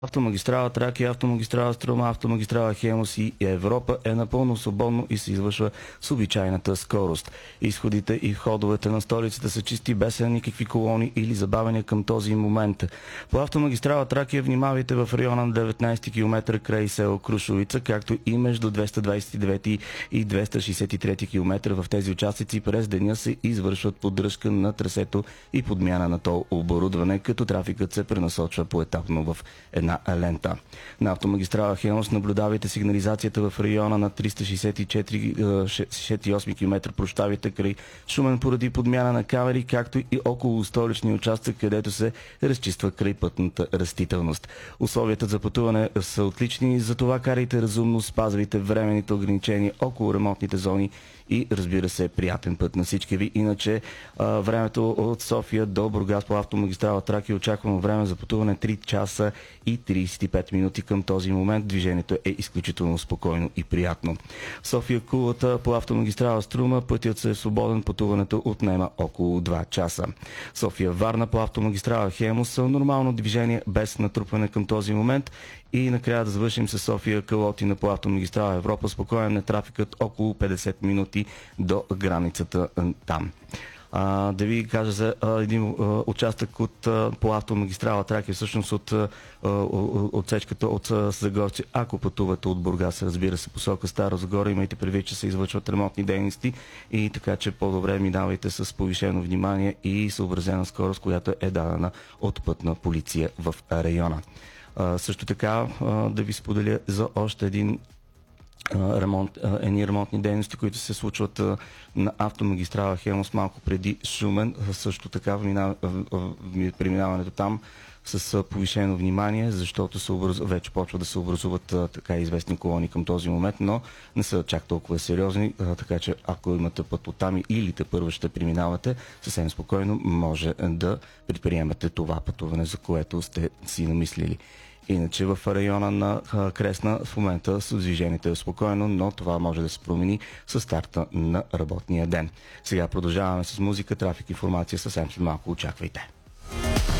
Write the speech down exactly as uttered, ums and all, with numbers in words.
Автомагистрала Тракия, автомагистрала Струма, автомагистрала Хемус и Европа е напълно свободно и се извършва с обичайната скорост. Изходите и входовете на столицата са чисти, без никакви колони или забавения към този момент. По автомагистрала Тракия внимавайте в района на деветнайсети километър край село Крушовица, както и между двеста двадесет и девети и двеста шестдесет и трети километър. В тези участъци през деня се извършват поддръжка на трасето и подмяна на тол оборудване, като трафикът се пренасочва поетапно в една лента. На автомагистрала Хемус наблюдавайте сигнализацията в района на триста шестдесет и четири шестдесет и осми километър, прощавайте, край Шумен поради подмяна на камери, както и около столичния участък, където се разчиства крайпътната растителност. Условията за пътуване са отлични, затова карайте разумно, спазвайте временните ограничения около ремонтните зони и, разбира се, приятен път на всички ви. Иначе времето от София до Бургас по автомагистрала Тракия очаквано време за пътуване три часа и тридесет и пет минути. Към този момент движението е изключително спокойно и приятно. София Кулата по автомагистрала Струма пътят се е свободен, пътуването отнема около два часа. София Варна по автомагистрала Хемус са нормално движение без натрупване към този момент. И накрая да завършим с София Калотина по автомагистрала Европа. Спокоен е трафикът около петдесет минути до границата там. А, да ви кажа за а, един а, участък от, а, по автомагистрала Тракия, всъщност от а, отсечката от Загорци. Ако пътувате от Бургас, разбира се, посока Стара Загора, имайте предвид, че се извършват ремонтни дейности и така, че по-добре минавайте с повишено внимание и съобразена скорост, която е дадена от пътна полиция в района. Uh, също така uh, да ви споделя за още един uh, ремонт, uh, едни ремонтни дейности, които се случват uh, на автомагистрала Хемус малко преди Шумен. Uh, също така uh, uh, преминаването там с uh, повишено внимание, защото се образ... вече почва да се образуват uh, така известни колони към този момент, но не са чак толкова сериозни, uh, така че ако имате път оттам или те първо ще преминавате, съвсем спокойно може да предприемате това пътуване, за което сте си намислили. Иначе в района на Кресна в момента движението е спокойно, но това може да се промени с старта на работния ден. Сега продължаваме с музика, трафик, информация, съвсем след малко очаквайте.